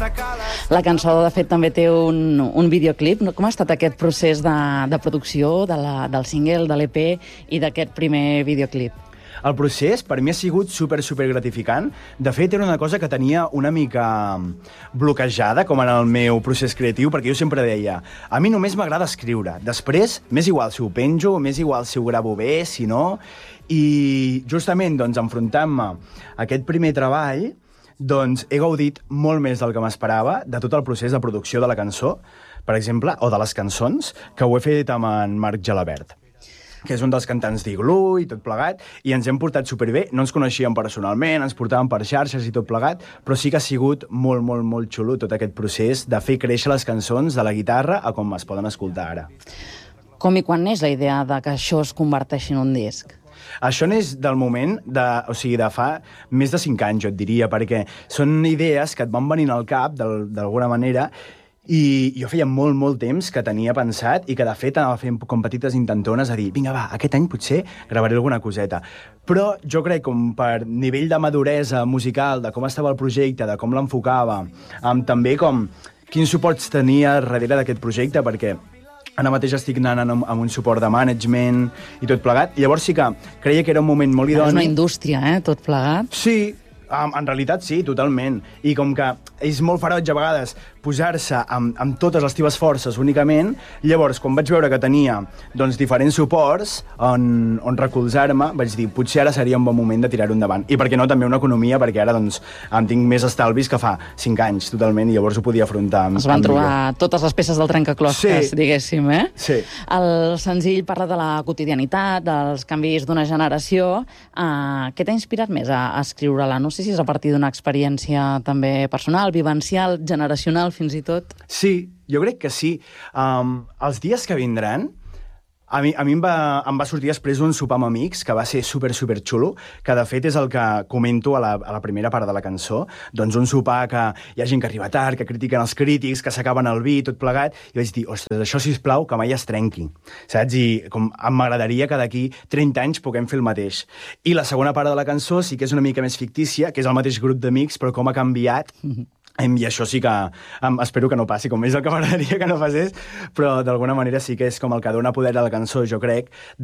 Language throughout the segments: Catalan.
La cançó, de fet, també té un videoclip. Com ha estat aquest procés de producció del single, de l'EP i d'aquest primer videoclip? El procés, per mi, ha sigut super gratificant. De fet, era una cosa que tenia una mica bloquejada, com en el meu procés creatiu, perquè jo sempre deia, a mi només m'agrada escriure. Després, m'és igual si ho penjo, m'és igual si ho gravo bé, si no. I justament, doncs, enfrontant-me a aquest primer treball, doncs, he gaudit molt més del que m'esperava de tot el procés de producció de la cançó, per exemple, o de les cançons, que ho he fet amb en Marc Gelabert, que és un dels cantants d'Igloo i tot plegat, i ens hem portat superbé. No ens coneixíem personalment, ens portàvem per xarxes i tot plegat, però sí que ha sigut molt xulo tot aquest procés de fer créixer les cançons de la guitarra a com es poden escoltar ara. Com i quan neix la idea de que això es converteixi en un disc? Això n'és del moment, o sigui, de fa més de 5 anys, jo et diria, perquè són idees que et van venint al cap, d'alguna manera, i jo feia molt temps que tenia pensat i que, de fet, anava fent com petites intentones a dir, vinga, va, aquest any potser gravaré alguna coseta. Però jo crec, com per nivell de maduresa musical, de com estava el projecte, de com l'enfocava, també com quins suports tenia darrere d'aquest projecte, perquè ara mateix estic anant amb un suport de management i tot plegat. I llavors sí que creia que era un moment molt idoni. És una indústria, tot plegat. Sí, en realitat sí, totalment. I com que és molt ferotge a vegades posar-se amb totes les teves forces únicament, llavors, quan vaig veure que tenia doncs, diferents suports on recolzar-me, vaig dir, potser ara seria un bon moment de tirar-ho endavant. I per què no, també una economia, perquè ara doncs, em tinc més estalvis que fa 5 anys, totalment, i llavors ho podia afrontar. Es van trobar totes les peces del trencaclosques, diguéssim, Sí. El senzill parla de la quotidianitat, dels canvis d'una generació. Què t'ha inspirat més a escriure-la? No sé si és a partir d'una experiència també personal, vivencial, generacional, fins i tot. Sí, jo crec que sí. Els dies que vindran, a mi em va sortir després d'un sopar amb amics, que va ser super xulo, que de fet és el que comento a la primera part de la cançó. Doncs un sopar que hi ha gent que arriba tard, que critiquen els crítics, que s'acaben el vi, tot plegat, i vaig dir, ostres, això, sisplau, que mai es trenqui. Saps? I m'agradaria que d'aquí 30 anys puguem fer el mateix. I la segona part de la cançó sí que és una mica més fictícia, que és el mateix grup d'amics, però com ha canviat. I això sí que espero que no passi, com és el que m'agradaria que no passés, però d'alguna manera sí que és com el que dona poder a la cançó, jo crec,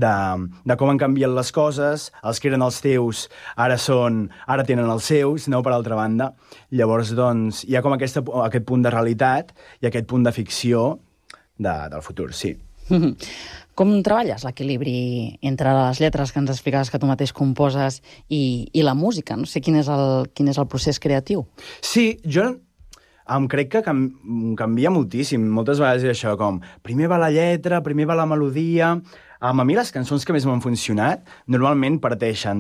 de com han canviat les coses, els que eren els teus ara tenen els seus, no per altra banda. Llavors, doncs, hi ha com aquest punt de realitat i aquest punt de ficció del futur, sí. Com treballes l'equilibri entre les lletres que ens explicaves que tu mateix composes i la música? No sé quin és el procés creatiu. Sí, jo crec que canvia moltíssim. Moltes vegades és això, com primer va la lletra, primer va la melodia. A mi les cançons que més m'han funcionat normalment parteixen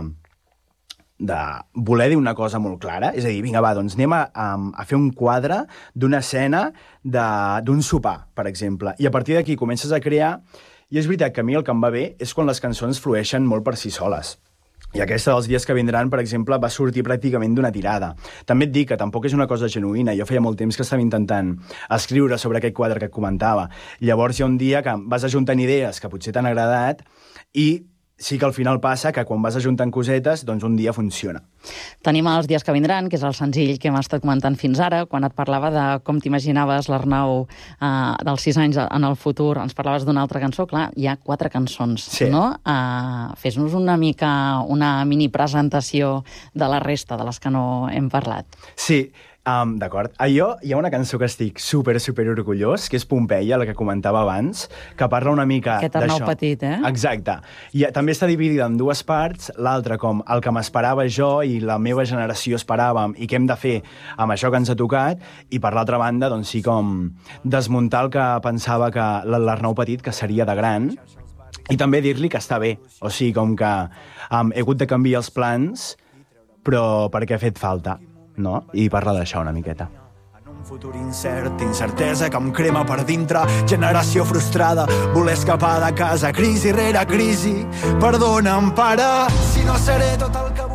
de voler dir una cosa molt clara, és a dir, vinga, va, doncs anem a fer un quadre d'una escena d'un sopar, per exemple, i a partir d'aquí comences a crear, i és veritat que a mi el que em va bé és quan les cançons flueixen molt per si soles. I aquesta dels dies que vindran, per exemple, va sortir pràcticament d'una tirada. També et dic que tampoc és una cosa genuïna. Jo feia molt temps que estava intentant escriure sobre aquest quadre que et comentava. Llavors hi ha un dia que vas ajuntant idees que potser t'han agradat i sí que al final passa que quan vas ajuntant cosetes, doncs un dia funciona. Tenim els dies que vindran, que és el senzill que hem estat comentant fins ara, quan et parlava de com t'imaginaves l'Arnau dels 6 anys en el futur, ens parlaves d'una altra cançó. Clar, hi ha 4 cançons, sí. No? Fes-nos una mica una mini presentació de la resta de les que no hem parlat. Sí, d'acord. Hi ha una cançó que estic super orgullós, que és Pompeia, la que comentava abans, que parla una mica d'això. Aquest Arnau petit, Exacte. I també està dividida en 2 parts, l'altra com el que m'esperava jo i la meva generació esperàvem i què hem de fer amb això que ens ha tocat, i per l'altra banda, doncs sí, com desmuntar el que pensava que l'Arnau petit, que seria de gran, i també dir-li que està bé. O sigui, com que he hagut de canviar els plans, però perquè ha fet falta. No? I parla d'això una miqueta. En un futur incert, incertesa que em crema per dintre, generació frustrada, voler escapar de casa, crisi rere crisi, perdona'm, pare, si no seré tot el que volia ser.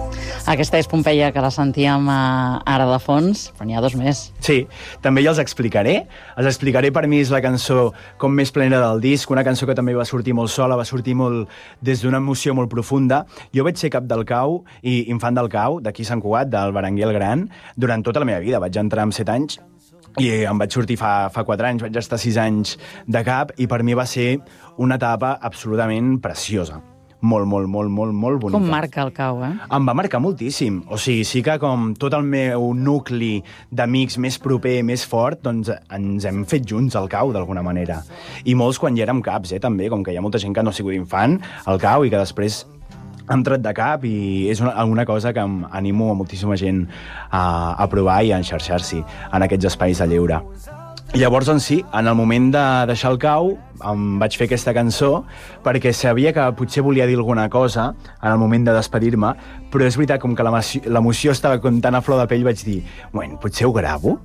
Aquesta és Pompeia, que la sentíem ara de fons, però n'hi ha 2 més. Sí, també ja els explicaré. Els explicaré, per mi és la cançó com més plena del disc, una cançó que també va sortir molt sola, va sortir molt des d'una emoció molt profunda. Jo vaig ser cap del CAU i infant del CAU, d'aquí Sant Cugat, del Berenguer el Gran, durant tota la meva vida. Vaig entrar amb 7 anys i em vaig sortir fa 4 anys, vaig estar 6 anys de cap, i per mi va ser una etapa absolutament preciosa. Molt bonica. Com marca el CAU, eh? Em va marcar moltíssim. O sigui, sí que com tot el meu nucli d'amics més proper, més fort, doncs ens hem fet junts al CAU, d'alguna manera. I molts quan hi érem caps, també, com que hi ha molta gent que no ha sigut infant al CAU i que després han tret de cap, i és una cosa que em animo a moltíssima gent a provar i a enxarxar-s'hi en aquests espais de lleure. I llavors, en sí, en el moment de deixar el CAU, em vaig fer aquesta cançó perquè sabia que potser volia dir alguna cosa en el moment de despedir-me, però és veritat, com que l'emoció estava tan a flor de pell, vaig dir, bueno, potser ho gravo,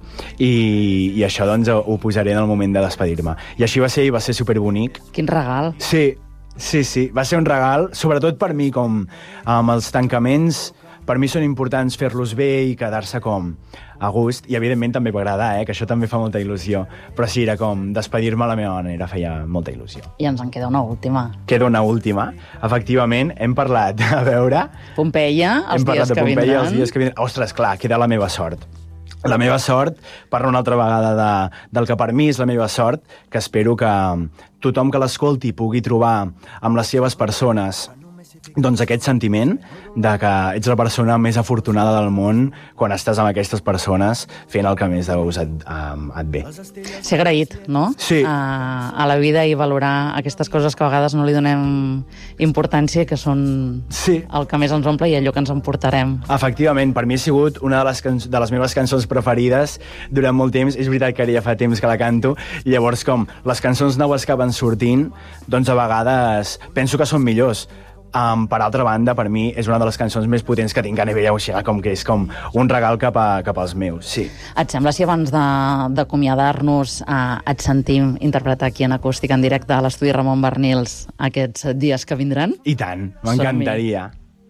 i això doncs ho posaré en el moment de despedir-me. I així va ser, i va ser superbonic. Quin regal. Sí, va ser un regal, sobretot per mi, com amb els tancaments, per mi són importants fer-los bé i quedar-se com a gust, i evidentment també va agradar, que això també fa molta il·lusió, però sí, era com despedir-me a la meva manera, feia molta il·lusió. I ens en queda una última. Queda una última. Efectivament, hem parlat, a veure... Pompeia, els dies que vindran. Els dies que vindran. Ostres, clar, queda La meva sort. La meva sort, parlo una altra vegada del que per mi és la meva sort, que espero que tothom que l'escolti pugui trobar amb les seves persones doncs aquest sentiment de que ets la persona més afortunada del món quan estàs amb aquestes persones fent el que més de gust et ve. Ser agraït, no? Sí. A la vida, i valorar aquestes coses que a vegades no li donem importància, que són el que més ens omple i allò que ens emportarem. Efectivament, per mi ha sigut una de les meves cançons preferides durant molt temps. És veritat que ara ja fa temps que la canto, i llavors com les cançons noves que van sortint, doncs a vegades penso que són millors. Per altra banda, per mi és una de les cançons més potents que tinc a nivell emocional, com que és com un regal cap als meus, sí. Et sembla si abans d'acomiadar-nos et sentim interpretar aquí en acústic, en directe a l'estudi Ramon Barnils, aquests dies que vindran? I tant, m'encantaria.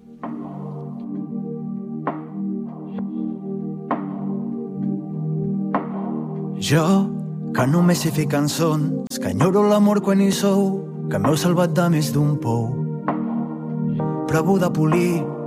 Jo, que només sé fer cançons, que enyoro l'amor quan hi sou, que m'heu salvat de més d'un pou. Provo de polir